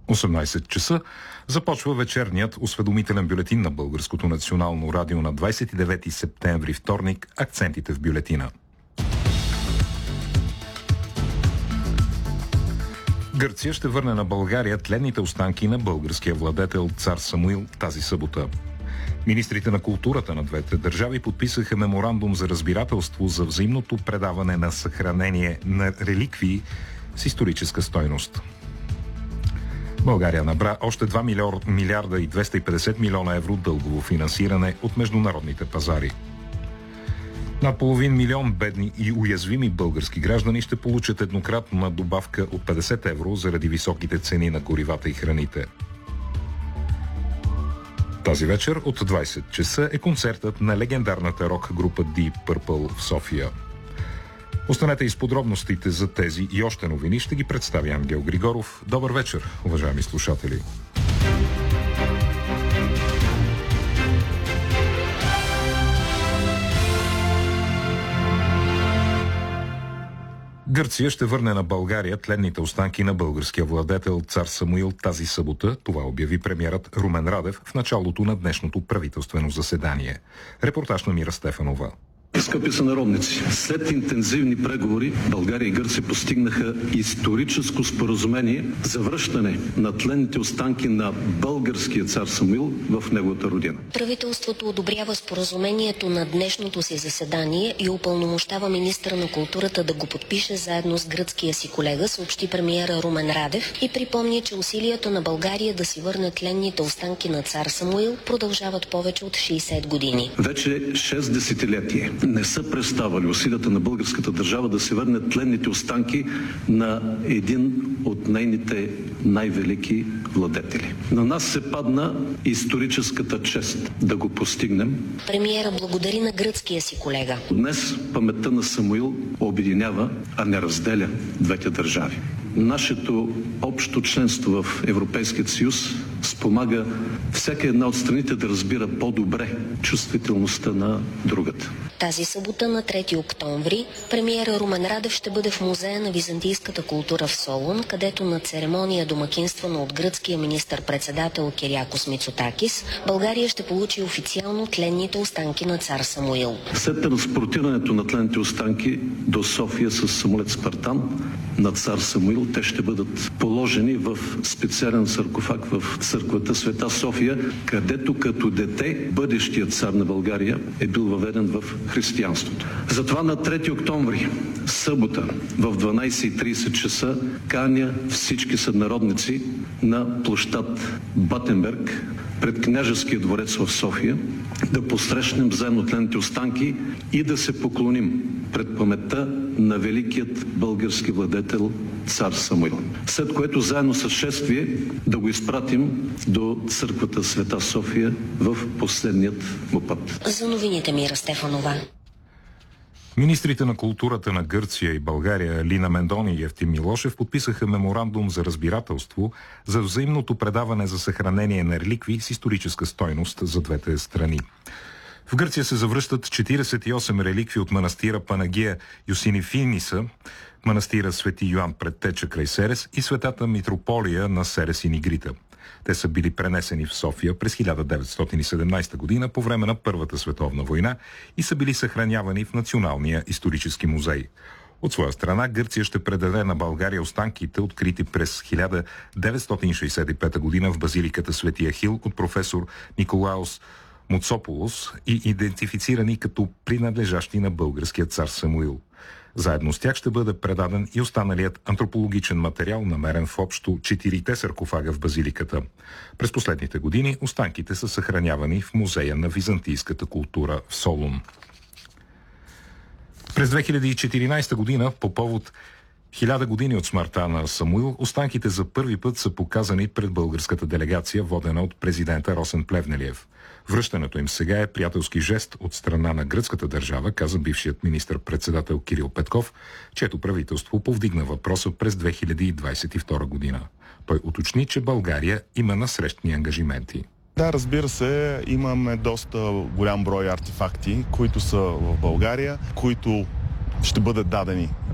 18 часа започва вечерният осведомителен бюлетин на Българското национално радио на 29 септември, вторник, акцентите в бюлетина. Гърция ще върне на България тленните останки на българския владетел цар Самуил тази събота. Министрите на културата на двете държави подписаха меморандум за разбирателство за взаимното предаване на съхранение на реликвии с историческа стойност. България набра още 2 милиарда и 250 милиона евро дългово финансиране от международните пазари. Над половин милион бедни и уязвими български граждани ще получат еднократна добавка от 50 евро заради високите цени на горивата и храните. Тази вечер от 20 часа е концертът на легендарната рок група Deep Purple в София. Останете и с подробностите за тези и още новини ще ги представи Ангел Григоров. Добър вечер, уважаеми слушатели! Гърция ще върне на България тленните останки на българския владетел цар Самуил тази събота. Това обяви премиерът Румен Радев в началото на днешното правителствено заседание. Репортаж на Мира Стефанова. Скъпи сънародници, след интензивни преговори България и Гърция постигнаха историческо споразумение за връщане на тленните останки на българския цар Самуил в неговата родина. Правителството одобрява споразумението на днешното си заседание и упълномощава министъра на културата да го подпише заедно с гръцкия си колега, съобщи премиера Румен Радев и припомни, че усилията на България да си върне тленните останки на цар Самуил продължават повече от 60 години. Вече 6 десетилетия не са преставали усилията на българската държава да се върнат тленните останки на един от нейните най-велики владетели. На нас се падна историческата чест да го постигнем. Премиера благодари на гръцкия си колега. Днес паметта на Самуил обединява, а не разделя двете държави. Нашето общо членство в Европейския съюз спомага всяка една от страните да разбира по-добре чувствителността на другата. Тази събота на 3 октомври премиера Румен Радев ще бъде в Музея на византийската култура в Солун, където на церемония домакинствана от гръцкия министър-председател Кириакос Мицотакис, България ще получи официално тленните останки на цар Самуил. След транспортирането на тленните останки до София с самолет Спартан на цар Самуил, те ще бъдат положени в специален саркофаг в църквата Света София, където като дете бъдещият цар на България е бил въведен в християнството. Затова на 3 октомври, събота, в 12:30 часа, каня всички сънародници на площад Батенберг пред княжеския дворец в София да посрещнем заедно тленните останки и да се поклоним пред паметта на великият български владетел цар Самуил. След което заедно с шествие да го изпратим до църквата Света София в последният му път. За новините Мира Стефанова. Министрите на културата на Гърция и България Лина Мендони и Евтим Милошев подписаха меморандум за разбирателство за взаимното предаване за съхранение на реликвии с историческа стойност за двете страни. В Гърция се завръщат 48 реликвии от манастира Панагия Йосинифиниса, манастира Свети Йоан Предтеча край Серес и Светата Митрополия на Серес и Нигрита. Те са били пренесени в София през 1917 година по време на Първата световна война и са били съхранявани в Националния исторически музей. От своя страна Гърция ще предаде на България останките, открити през 1965 година в базиликата Свети Ахил от професор Николаус Муцополос и идентифицирани като принадлежащи на българския цар Самуил. Заедно с тях ще бъде предаден и останалият антропологичен материал, намерен в общо 4 саркофага в базиликата. През последните години останките са съхранявани в Музея на византийската култура в Солун. През 2014 година, по повод 1000 години от смъртта на Самуил, останките за първи път са показани пред българската делегация, водена от президента Росен Плевнелиев. Връщането им сега е приятелски жест от страна на гръцката държава, каза бившият министър-председател Кирил Петков, чието правителство повдигна въпроса през 2022 година. Той уточни, че България има насрещни ангажименти. Да, разбира се, имаме доста голям брой артефакти, които са в България, които ще бъдат дадени